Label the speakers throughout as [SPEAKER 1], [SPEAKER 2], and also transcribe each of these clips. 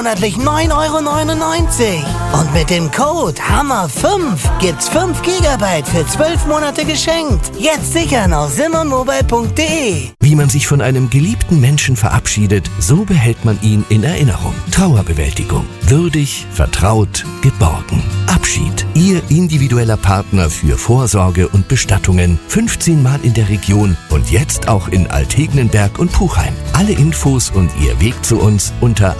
[SPEAKER 1] monatlich 9,99 €. Und mit dem Code HAMMER5 gibt's 5 GB für 12 Monate geschenkt. Jetzt sichern auf simonmobile.de.
[SPEAKER 2] Wie man sich von einem geliebten Menschen verabschiedet, so behält man ihn in Erinnerung. Trauerbewältigung. Würdig, vertraut, geborgen. Abschied. Ihr individueller Partner für Vorsorge und Bestattungen. 15 Mal in der Region und jetzt auch in Altegnenberg und Puchheim. Alle Infos und Ihr Weg zu uns unter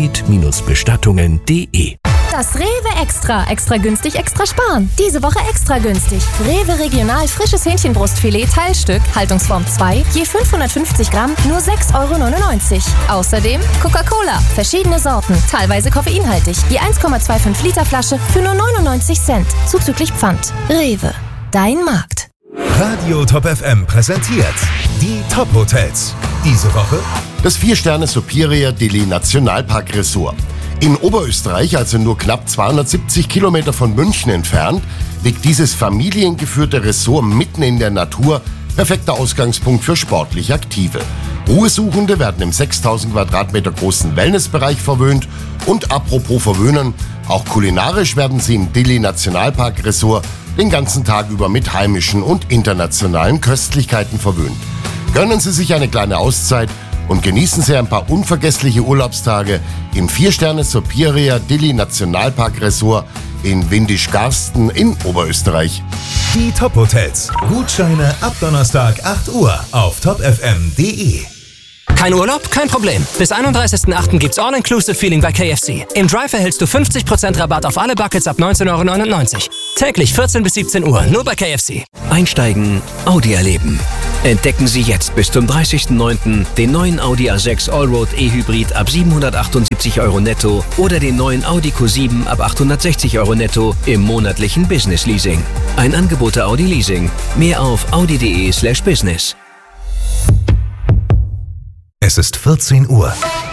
[SPEAKER 2] abschied-bestattungen.de.
[SPEAKER 3] Das Rewe Extra. Extra günstig, extra sparen. Diese Woche extra günstig. Rewe Regional frisches Hähnchenbrustfilet Teilstück, Haltungsform 2, je 550 Gramm, nur 6,99 €. Außerdem Coca-Cola, verschiedene Sorten, teilweise koffeinhaltig, je 1,25 Liter Flasche für nur 99 Cent, zuzüglich Pfand. Rewe, dein Markt.
[SPEAKER 4] Radio Top FM präsentiert die Top Hotels. Diese Woche
[SPEAKER 5] das 4-Sterne Superior Dili Nationalpark Resort. In Oberösterreich, also nur knapp 270 Kilometer von München entfernt, liegt dieses familiengeführte Ressort mitten in der Natur. Perfekter Ausgangspunkt für sportlich Aktive. Ruhesuchende werden im 6000 Quadratmeter großen Wellnessbereich verwöhnt. Und apropos verwöhnen, auch kulinarisch werden Sie im Dili Nationalpark Resort den ganzen Tag über mit heimischen und internationalen Köstlichkeiten verwöhnt. Gönnen Sie sich eine kleine Auszeit und genießen Sie ein paar unvergessliche Urlaubstage im 4-Sterne Superior Dili Nationalpark Resort in Windisch-Garsten in Oberösterreich.
[SPEAKER 4] Die Top Hotels. Gutscheine ab Donnerstag 8 Uhr auf topfm.de.
[SPEAKER 6] Kein Urlaub? Kein Problem. Bis 31.08. gibt's All-Inclusive-Feeling bei KFC. Im Drive erhältst du 50% Rabatt auf alle Buckets ab 19,99 €. Täglich 14 bis 17 Uhr, nur bei KFC.
[SPEAKER 2] Einsteigen, Audi erleben. Entdecken Sie jetzt bis zum 30.09. den neuen Audi A6 Allroad E-Hybrid ab 778 € netto oder den neuen Audi Q7 ab 860 € netto im monatlichen Business Leasing. Ein Angebot der Audi Leasing. Mehr auf audi.de/business.
[SPEAKER 4] Es ist 14 Uhr.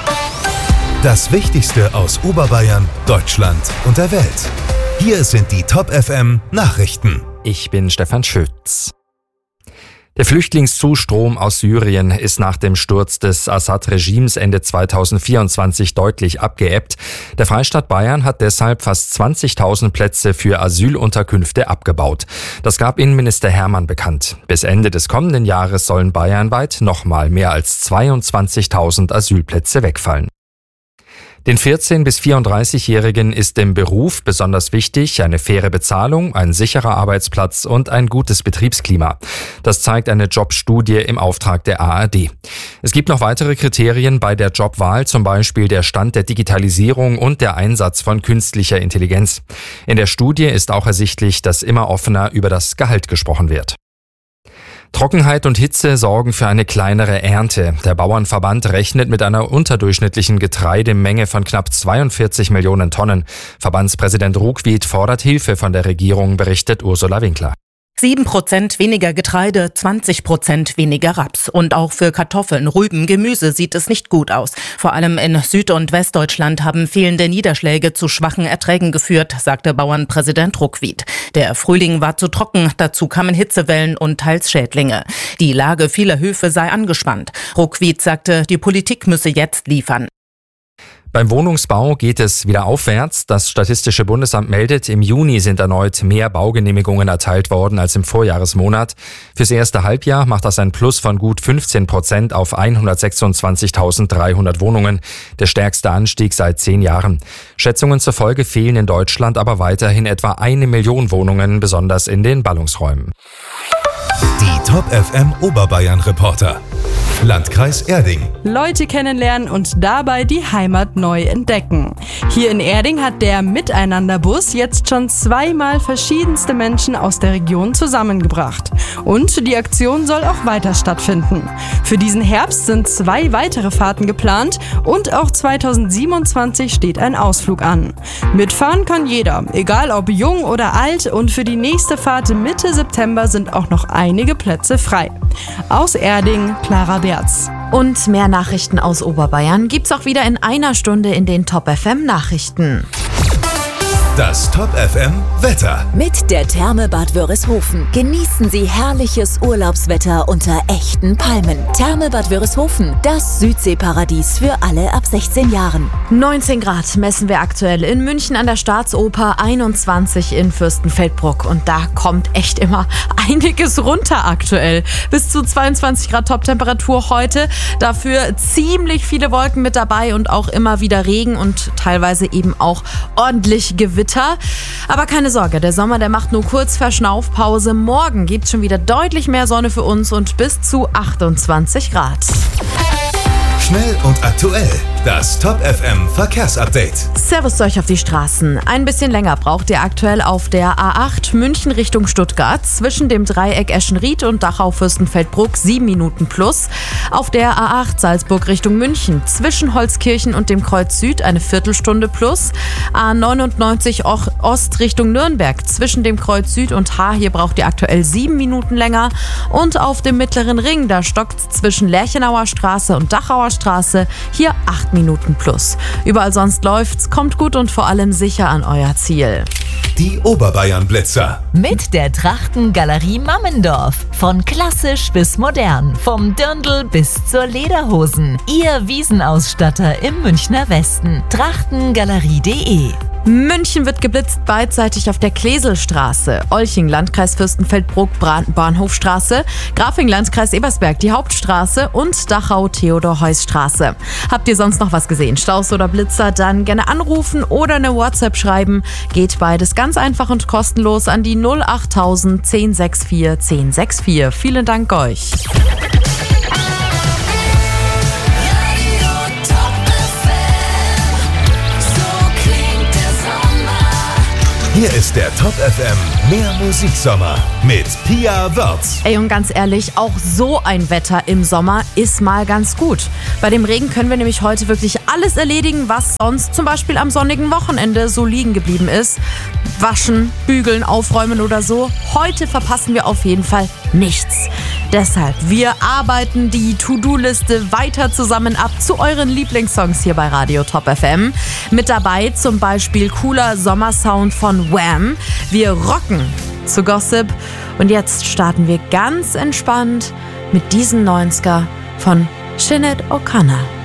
[SPEAKER 4] Das Wichtigste aus Oberbayern, Deutschland und der Welt. Hier sind die Top FM Nachrichten.
[SPEAKER 7] Ich bin Stefan Schütz. Der Flüchtlingszustrom aus Syrien ist nach dem Sturz des Assad-Regimes Ende 2024 deutlich abgeebbt. Der Freistaat Bayern hat deshalb fast 20.000 Plätze für Asylunterkünfte abgebaut. Das gab Innenminister Hermann bekannt. Bis Ende des kommenden Jahres sollen bayernweit nochmal mehr als 22.000 Asylplätze wegfallen. Den 14- bis 34-Jährigen ist im Beruf besonders wichtig eine faire Bezahlung, ein sicherer Arbeitsplatz und ein gutes Betriebsklima. Das zeigt eine Jobstudie im Auftrag der ARD. Es gibt noch weitere Kriterien bei der Jobwahl, zum Beispiel der Stand der Digitalisierung und der Einsatz von künstlicher Intelligenz. In der Studie ist auch ersichtlich, dass immer offener über das Gehalt gesprochen wird. Trockenheit und Hitze sorgen für eine kleinere Ernte. Der Bauernverband rechnet mit einer unterdurchschnittlichen Getreidemenge von knapp 42 Millionen Tonnen. Verbandspräsident Ruckwied fordert Hilfe von der Regierung, berichtet Ursula Winkler.
[SPEAKER 8] 7% weniger Getreide, 20% weniger Raps. Und auch für Kartoffeln, Rüben, Gemüse sieht es nicht gut aus. Vor allem in Süd- und Westdeutschland haben fehlende Niederschläge zu schwachen Erträgen geführt, sagte Bauernpräsident Ruckwied. Der Frühling war zu trocken, dazu kamen Hitzewellen und teils Schädlinge. Die Lage vieler Höfe sei angespannt. Ruckwied sagte, die Politik müsse jetzt liefern.
[SPEAKER 7] Beim Wohnungsbau geht es wieder aufwärts. Das Statistische Bundesamt meldet, im Juni sind erneut mehr Baugenehmigungen erteilt worden als im Vorjahresmonat. Fürs erste Halbjahr macht das ein Plus von gut 15% auf 126.300 Wohnungen. Der stärkste Anstieg seit 10 Jahren. Schätzungen zufolge fehlen in Deutschland aber weiterhin etwa 1 Million Wohnungen, besonders in den Ballungsräumen.
[SPEAKER 4] Die Top FM Oberbayern Reporter. Landkreis Erding.
[SPEAKER 9] Leute kennenlernen und dabei die Heimat neu entdecken. Hier in Erding hat der Miteinanderbus jetzt schon 2-mal verschiedenste Menschen aus der Region zusammengebracht. Und die Aktion soll auch weiter stattfinden. Für diesen Herbst sind 2 weitere Fahrten geplant und auch 2027 steht ein Ausflug an. Mitfahren kann jeder, egal ob jung oder alt, und für die nächste Fahrt Mitte September sind auch noch einige Plätze frei. Aus Erding, Clara Berz.
[SPEAKER 10] Und mehr Nachrichten aus Oberbayern gibt's auch wieder in einer Stunde in den Top FM Nachrichten.
[SPEAKER 4] Das Top FM Wetter.
[SPEAKER 11] Mit der Therme Bad Wörishofen genießen Sie herrliches Urlaubswetter unter echten Palmen. Therme Bad Wörishofen, das Südseeparadies für alle ab 16 Jahren.
[SPEAKER 10] 19 Grad messen wir aktuell in München an der Staatsoper, 21 in Fürstenfeldbruck. Und da kommt echt immer einiges runter aktuell. Bis zu 22 Grad Toptemperatur heute. Dafür ziemlich viele Wolken mit dabei und auch immer wieder Regen und teilweise eben auch ordentlich Gewitter. Aber keine Sorge, der Sommer, der macht nur kurz Verschnaufpause. Morgen gibt es schon wieder deutlich mehr Sonne für uns und bis zu 28 Grad.
[SPEAKER 4] Schnell und aktuell. Das Top FM Verkehrsupdate.
[SPEAKER 10] Servus zu euch auf die Straßen. Ein bisschen länger braucht ihr aktuell auf der A8 München Richtung Stuttgart zwischen dem Dreieck Eschenried und Dachau-Fürstenfeldbruck 7 Minuten plus. Auf der A8 Salzburg Richtung München zwischen Holzkirchen und dem Kreuz Süd eine Viertelstunde plus. A99 Ost Richtung Nürnberg zwischen dem Kreuz Süd und Haar, hier braucht ihr aktuell 7 Minuten länger. Und auf dem Mittleren Ring, da stockt zwischen Lerchenauer Straße und Dachauer Straße, hier 8 Minuten plus. Überall sonst läuft's, kommt gut und vor allem sicher an euer Ziel.
[SPEAKER 4] Die Oberbayern-Blitzer.
[SPEAKER 11] Mit der Trachtengalerie Mammendorf. Von klassisch bis modern. Vom Dirndl bis zur Lederhosen. Ihr Wiesenausstatter im Münchner Westen. Trachtengalerie.de.
[SPEAKER 10] München wird geblitzt beidseitig auf der Kleselstraße, Olching, Landkreis Fürstenfeldbruck, Bahnhofstraße, Grafing, Landkreis Ebersberg, die Hauptstraße und Dachau, Theodor-Heuss-Straße. Habt ihr sonst noch was gesehen? Staus oder Blitzer? Dann gerne anrufen oder eine WhatsApp schreiben. Geht beides ganz einfach und kostenlos an die 08000 1064 1064. Vielen Dank euch.
[SPEAKER 4] Hier ist der Top FM Mehr Musiksommer mit Pia Wörz.
[SPEAKER 10] Ey, und ganz ehrlich, auch so ein Wetter im Sommer ist mal ganz gut. Bei dem Regen können wir nämlich heute wirklich alles erledigen, was sonst zum Beispiel am sonnigen Wochenende so liegen geblieben ist. Waschen, bügeln, aufräumen oder so. Heute verpassen wir auf jeden Fall nichts. Deshalb, wir arbeiten die To-Do-Liste weiter zusammen ab zu euren Lieblingssongs hier bei Radio Top FM. Mit dabei zum Beispiel cooler Sommersound von Wham. Wir rocken zu Gossip. Und jetzt starten wir ganz entspannt mit diesen 90er von Sinead O'Connor.